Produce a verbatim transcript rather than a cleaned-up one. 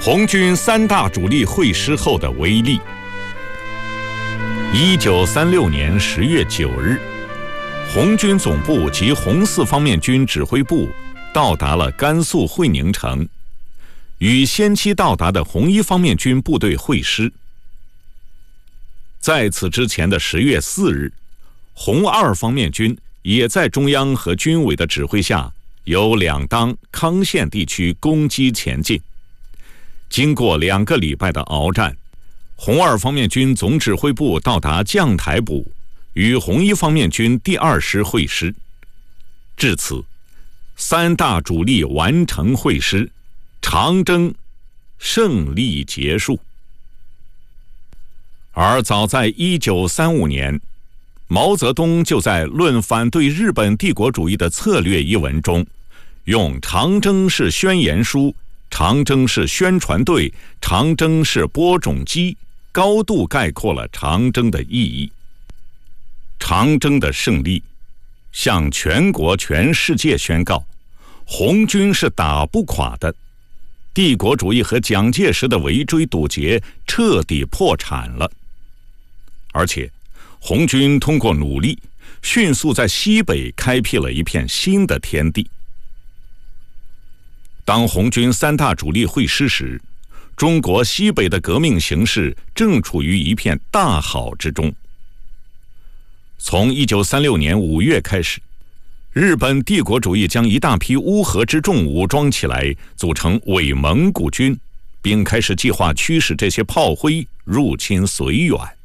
红军三大主力会师后的威力。一九三六年十月九日，红军总部及红四方面军指挥部到达了甘肃会宁城，与先期到达的红一方面军部队会师。在此之前的十月四日，红二方面军也在中央和军委的指挥下，由两当、康县地区攻击前进。经过两个礼拜的鏖战，红二方面军总指挥部到达将台堡，与红一方面军第二师会师。至此，三大主力完成会师，长征胜利结束。而早在一九三五年，毛泽东就在《论反对日本帝国主义的策略》一文中，用长征是宣言书、长征是宣传队、长征是播种机，高度概括了长征的意义。长征的胜利向全国全世界宣告，红军是打不垮的，帝国主义和蒋介石的围追堵截彻底破产了。而且红军通过努力，迅速在西北开辟了一片新的天地。当红军三大主力会师时，中国西北的革命形势正处于一片大好之中。从一九三六年五月开始，日本帝国主义将一大批乌合之众武装起来，组成伪蒙古军，并开始计划驱使这些炮灰入侵绥远。